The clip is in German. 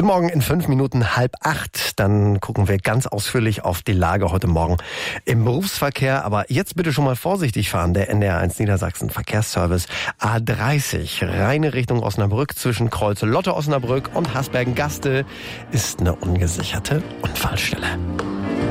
Guten Morgen, in 5 Minuten 7:30. Dann gucken wir ganz ausführlich auf die Lage heute Morgen im Berufsverkehr. Aber jetzt bitte schon mal vorsichtig fahren. Der NDR1 Niedersachsen Verkehrsservice A30, reine Richtung Osnabrück zwischen Kreuz-Lotte Osnabrück und Hasbergen-Gaste ist eine ungesicherte Unfallstelle.